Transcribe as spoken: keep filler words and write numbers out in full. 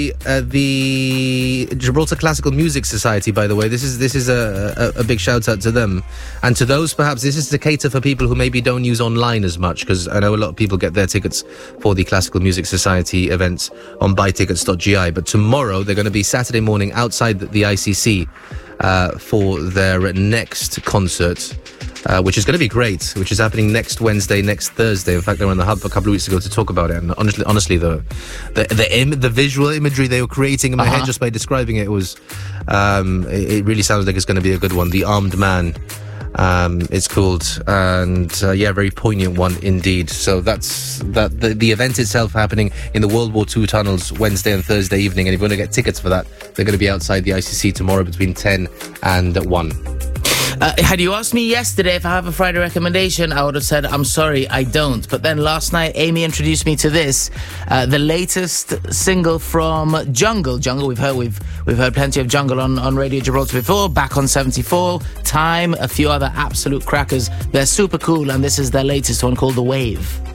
the uh, the Gibraltar Classical Music Society, by the way, this is this is a, a, a big shout out to them, and to those perhaps this is to cater for people who maybe don't use online as much, because I know a lot of people get their tickets for the Classical Music Society events on buy tickets dot g i. But tomorrow they're going to be Saturday morning outside the I C C uh, for their next concert. Uh, which is going to be great, which is happening next Wednesday, next Thursday. In fact, they were on the Hub a couple of weeks ago to talk about it. And honestly, honestly the the the, Im- the visual imagery they were creating in my uh-huh. head just by describing it was, um, it, it really sounds like it's going to be a good one. The Armed Man, um, it's called, and uh, yeah, very poignant one indeed. So that's that. The, the event itself happening in the World War Two tunnels Wednesday and Thursday evening. And if you want to get tickets for that, they're going to be outside the I C C tomorrow between ten and one. Uh, had you asked me yesterday if I have a Friday recommendation, I would have said, I'm sorry, I don't. But then last night, Amy introduced me to this, uh, the latest single from Jungle. Jungle, we've heard we've we've heard plenty of Jungle on, on Radio Gibraltar before, back on seventy-four, Time, a few other absolute crackers. They're super cool, and this is their latest one called The Wave.